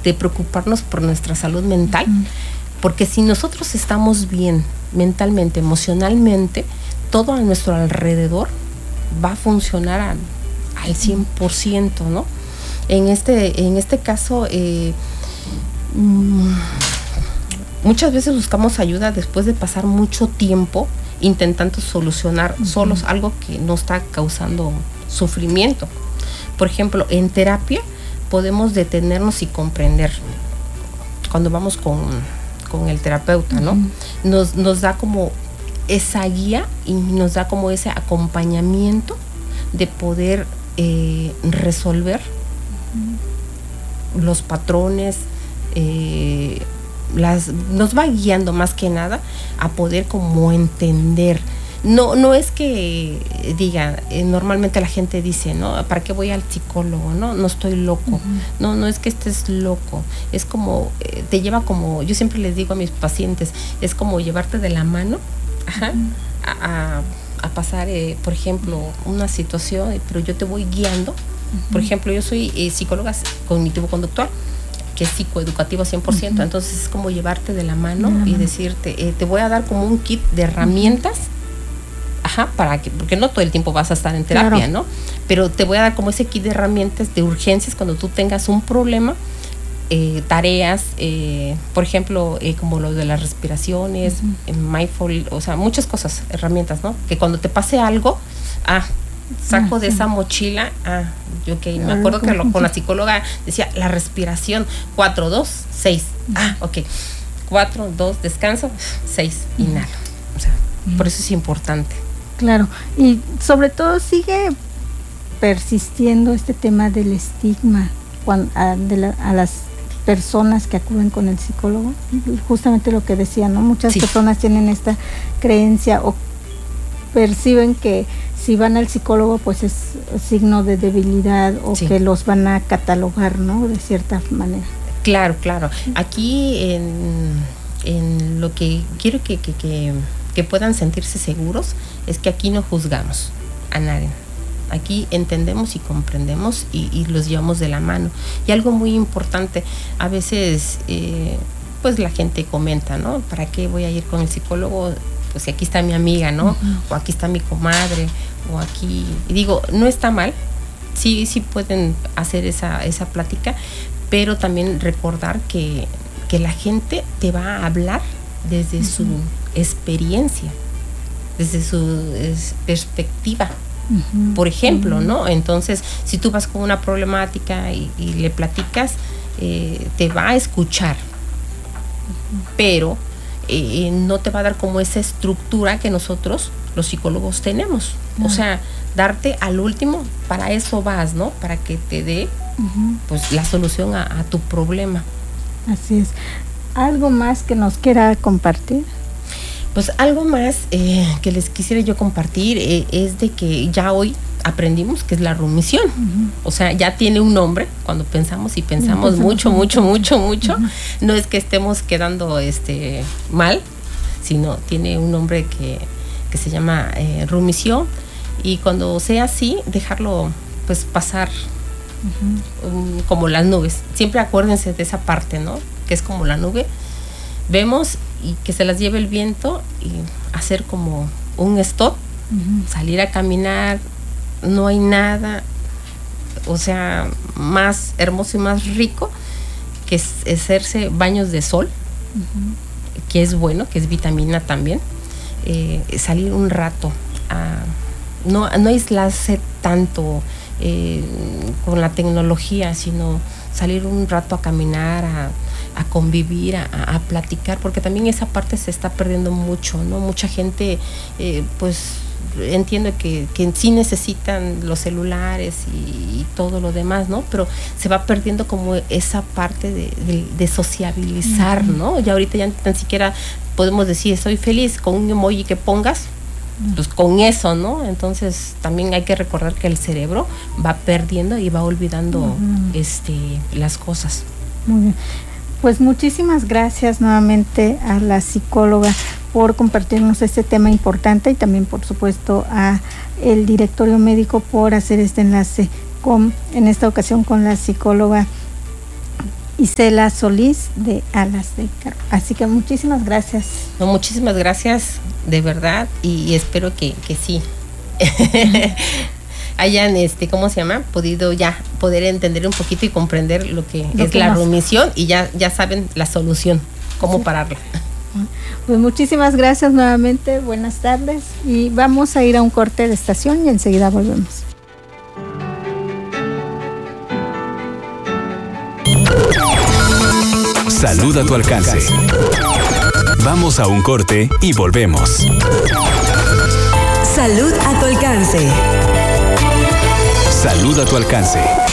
de preocuparnos por nuestra salud mental, porque si nosotros estamos bien mentalmente, emocionalmente, todo a nuestro alrededor va a funcionar al 100%, ¿no? En este caso, muchas veces buscamos ayuda después de pasar mucho tiempo intentando solucionar solos algo que no está causando sufrimiento. Por ejemplo, en terapia podemos detenernos y comprender cuando vamos con el terapeuta, ¿no? Nos da como esa guía y nos da como ese acompañamiento de poder resolver los patrones, nos va guiando más que nada a poder como entender. No es que diga, normalmente la gente dice, ¿no? ¿Para qué voy al psicólogo? No estoy loco. No es que estés loco. Es como, te lleva como, yo siempre les digo a mis pacientes, es como llevarte de la mano a pasar, por ejemplo, una situación, pero yo te voy guiando. Por ejemplo, yo soy psicóloga cognitivo-conductual, que es psicoeducativo 100%, entonces es como llevarte de la mano y decirte, te voy a dar como un kit de herramientas, porque no todo el tiempo vas a estar en terapia, ¿no? Pero te voy a dar como ese kit de herramientas de urgencias cuando tú tengas un problema, tareas, por ejemplo, como lo de las respiraciones, mindful, o sea, muchas cosas, herramientas, ¿no? Que cuando te pase algo, saco de esa mochila, me acuerdo que con la psicóloga decía, la respiración, 4, 2, 6, ok, 4, 2, descanso, 6, inhalo, o sea, por eso es importante. Claro, y sobre todo sigue persistiendo este tema del estigma a las personas que acuden con el psicólogo, justamente lo que decía, ¿no? Muchas personas tienen esta creencia o perciben que si van al psicólogo pues es signo de debilidad o que los van a catalogar, ¿no? De cierta manera. Claro. Aquí en lo que quiero que puedan sentirse seguros es que aquí no juzgamos a nadie. Aquí entendemos y comprendemos y los llevamos de la mano. Y algo muy importante, a veces pues la gente comenta, ¿no? ¿Para qué voy a ir con el psicólogo? Pues si aquí está mi amiga, ¿no? O aquí está mi comadre, o aquí... Y digo, no está mal, sí pueden hacer esa plática, pero también recordar que la gente te va a hablar desde su experiencia, desde su perspectiva. Por ejemplo, ¿no? Entonces, si tú vas con una problemática y le platicas, te va a escuchar, pero no te va a dar como esa estructura que nosotros, los psicólogos, tenemos. O sea, darte al último, para eso vas, ¿no? Para que te dé pues la solución a tu problema. Así es. ¿Algo más que nos quiera compartir? Pues algo más que les quisiera yo compartir es de que ya hoy aprendimos que es la rumiación. O sea, ya tiene un nombre cuando pensamos mucho. No es que estemos quedando mal, sino tiene un nombre que se llama rumiación, y cuando sea así, dejarlo pues pasar como las nubes. Siempre acuérdense de esa parte, ¿no? Que es como la nube. Vemos y que se las lleve el viento y hacer como un stop, salir a caminar, no hay nada, o sea, más hermoso y más rico que hacerse baños de sol, que es bueno, que es vitamina también, salir un rato, no aislarse tanto con la tecnología, sino salir un rato a caminar, a convivir, a platicar, porque también esa parte se está perdiendo mucho, ¿no? Mucha gente, pues, entiendo que sí necesitan los celulares y todo lo demás, ¿no? Pero se va perdiendo como esa parte de sociabilizar, ¿no? Ya ahorita ya tan siquiera podemos decir, estoy feliz con un emoji que pongas, pues con eso, ¿no? Entonces también hay que recordar que el cerebro va perdiendo y va olvidando las cosas. Muy bien. Pues muchísimas gracias nuevamente a la psicóloga por compartirnos este tema importante, y también por supuesto a el directorio médico por hacer este enlace en esta ocasión con la psicóloga Isela Solís de Alas de Carpa. Así que muchísimas gracias. No, muchísimas gracias, de verdad, y espero que sí hayan, ¿cómo se llama? Poder entender un poquito y comprender lo que es la rumiación, y ya saben la solución, cómo pararla. Pues muchísimas gracias nuevamente, buenas tardes, y vamos a ir a un corte de estación y enseguida volvemos. Salud a tu alcance. Vamos a un corte y volvemos. Salud a tu alcance. Salud a tu alcance.